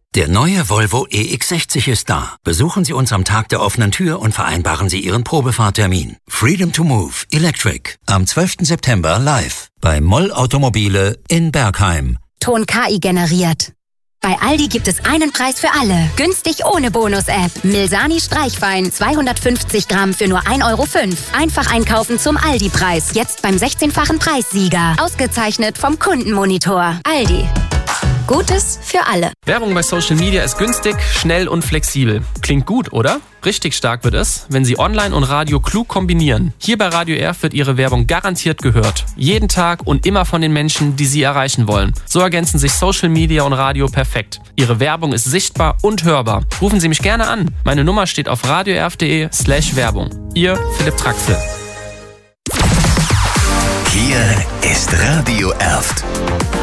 Der neue Volvo EX60 ist da. Besuchen Sie uns am Tag der offenen Tür und vereinbaren Sie Ihren Probefahrtermin. Freedom to Move Electric am 12. September live bei Moll Automobile in Bergheim. Ton KI generiert. Bei Aldi gibt es einen Preis für alle. Günstig ohne Bonus-App. Milsani Streichwein 250 Gramm für nur 1,05 Euro. Einfach einkaufen zum Aldi-Preis. Jetzt beim 16-fachen Preissieger. Ausgezeichnet vom Kundenmonitor. Aldi. Gutes für alle. Werbung bei Social Media ist günstig, schnell und flexibel. Klingt gut, oder? Richtig stark wird es, wenn Sie Online und Radio klug kombinieren. Hier bei Radio Erf wird Ihre Werbung garantiert gehört. Jeden Tag und immer von den Menschen, die Sie erreichen wollen. So ergänzen sich Social Media und Radio perfekt. Ihre Werbung ist sichtbar und hörbar. Rufen Sie mich gerne an. Meine Nummer steht auf radioerf.de/Werbung. Ihr Philipp Traxel. Hier ist Radio Erft.